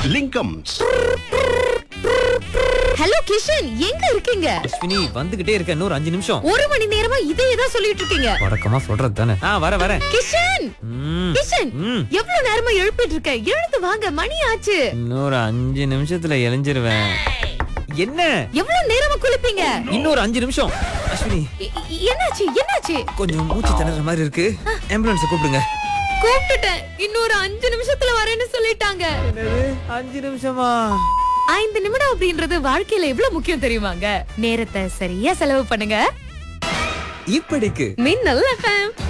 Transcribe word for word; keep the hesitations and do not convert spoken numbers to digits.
Lingams. Hello Kishan, எங்க இருக்கீங்க? அஸ்வினி வந்துகிட்டே இருக்க, இன்னொரு அஞ்சு நிமிஷம். ஒரு மணி நேரமா இதே தான் சொல்லிட்டு இருக்கீங்க. வடக்கமா சொல்றது தானே. ஆ வர வரேன். கிஷன் ம், கிஷன் ம். எவ்வளவு நேரமா எழுப்பிட்டு இருக்க? எழுந்து வாங்க, மணி ஆச்சு. இன்னொரு அஞ்சு நிமிஷத்துல எழிஞ்சிருவேன். என்ன எவ்வளவு நேரமா குளிப்பீங்க? இன்னொரு அஞ்சு நிமிஷம். அஸ்வினி எ- எ- என்னாச்சு என்னாச்சு? கொஞ்சம் மூச்சு திணற மாதிரி இருக்கு. ஆம்புலன்ஸ் கூப்பிடுங்க. கூப்பிட்டுட்டேன். இன்னொரு அஞ்சு நிமிஷத்துல வரேன்னு சொல்லிட்டாங்க. அஞ்சு நிமிஷமா? ஐந்து நிமிடம் அப்படின்றது வாழ்க்கையில எவ்வளவு முக்கியம் தெரியுமாங்க? நேரத்தை சரியா செலவு பண்ணுங்க. இப்படிக்கு மின்னல் எஃப்எம்.